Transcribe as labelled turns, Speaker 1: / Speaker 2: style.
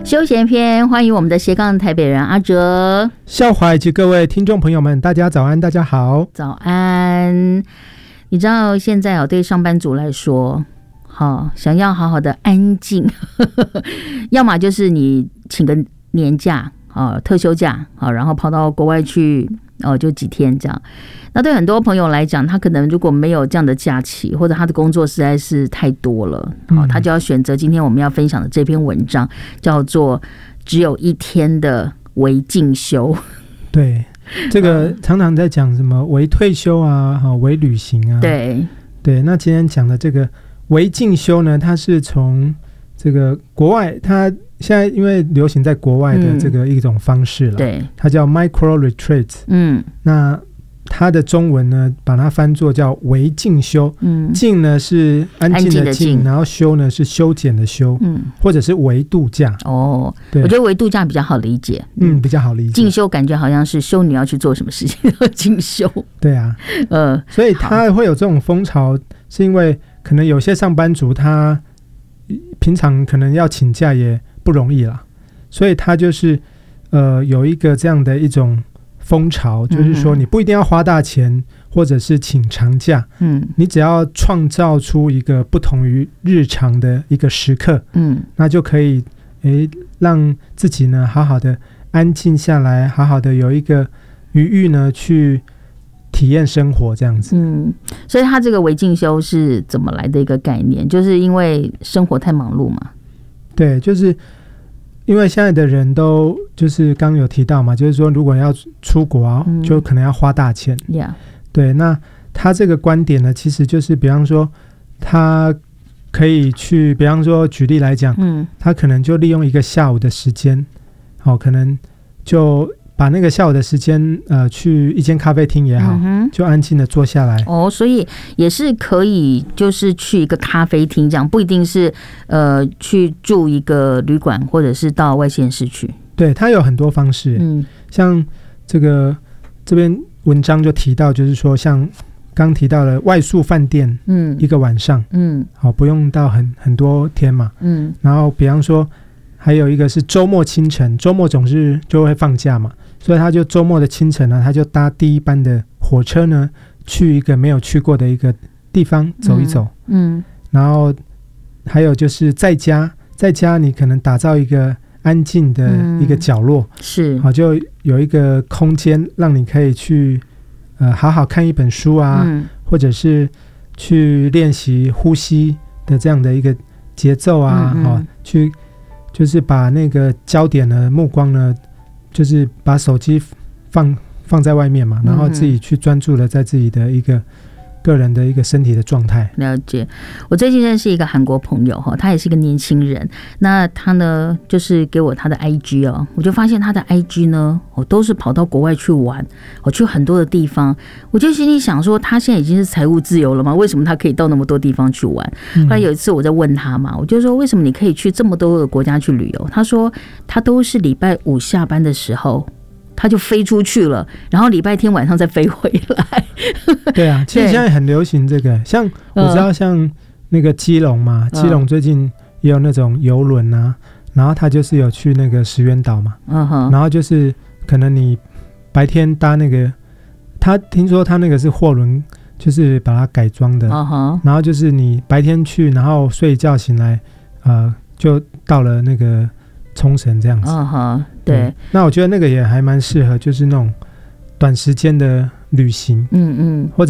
Speaker 1: 休闲篇，欢迎我们的斜杠台北人阿哲、
Speaker 2: 校华以及各位听众朋友们，大家早安，大家好，
Speaker 1: 早安。你知道现在对上班族来说，想要好好的安静，要么就是你请个年假，特休假，然后跑到国外去，就几天这样。那对很多朋友来讲，他可能如果没有这样的假期，或者他的工作实在是太多了，他就要选择今天我们要分享的这篇文章，叫做只有一天的微进修。
Speaker 2: 对，这个常常在讲什么微退休啊，微旅行啊。
Speaker 1: 对，
Speaker 2: 那今天讲的这个微进修呢，它是从这个国外，它现在因为流行在国外的这个一种方式了，
Speaker 1: 对，
Speaker 2: 它叫 micro retreat。那它的中文呢，把它翻作叫微进修。进呢是安静的静，然后修呢是修剪的修，或者是微度假。我
Speaker 1: 觉得微度假比较好理解。
Speaker 2: 比较好理解。
Speaker 1: 进修感觉好像是修你要去做什么事情进修。
Speaker 2: 对啊，所以它会有这种风潮，是因为可能有些上班族他平常可能要请假也不容易啦，所以他就是有一个这样的一种风潮，就是说你不一定要花大钱或者是请长假，你只要创造出一个不同于日常的一个时刻，那就可以让自己呢好好的安静下来，好好的有一个余裕呢去体验生活这样子。
Speaker 1: 所以他这个微进修是怎么来的一个概念？就是因为生活太忙碌嘛。对，
Speaker 2: 就是因为现在的人都就是刚刚有提到嘛，就是说如果要出国就可能要花大钱。对，那他这个观点呢，其实就是比方说他可以去，比方说举例来讲，他可能就利用一个下午的时间，可能就把那个下午的时间去一间咖啡厅也好，就安静的坐下来。
Speaker 1: 所以也是可以就是去一个咖啡厅这样，不一定是去住一个旅馆或者是到外县市去。
Speaker 2: 对，它有很多方式。像这边文章就提到，就是说像刚提到了外宿饭店，一个晚上，不用到很多天嘛，然后比方说还有一个是周末清晨，周末总是就会放假嘛，所以他就周末的清晨呢，他就搭第一班的火车呢，去一个没有去过的一个地方走一走。然后还有就是在家你可能打造一个安静的一个角落，是就有一个空间让你可以去好好看一本书啊，或者是去练习呼吸的这样的一个节奏啊，去就是把那个焦点的目光呢，就是把手机放在外面嘛，然后自己去专注的在自己的一个个人的一个身体的状态。
Speaker 1: 了解。我最近认识一个韩国朋友，他也是一个年轻人，那他呢就是给我他的 IG 我就发现他的 IG 呢都是跑到国外去玩，去很多的地方。我就心里想说，他现在已经是财务自由了吗？为什么他可以到那么多地方去玩？后来有一次我在问他嘛，我就说为什么你可以去这么多的国家去旅游？他说他都是礼拜五下班的时候他就飞出去了，然后礼拜天晚上再飞回来。
Speaker 2: 对啊，其实现在很流行这个，像我知道像那个基隆嘛，基隆最近也有那种邮轮啊，然后他就是有去那个石垣岛嘛，然后就是可能你白天搭那个，他听说他那个是货轮，就是把它改装的，然后就是你白天去，然后睡一觉醒来，就到了那个冲绳这样子。对，那我觉得那个也还蛮适合，就是那种短时间的旅行，或者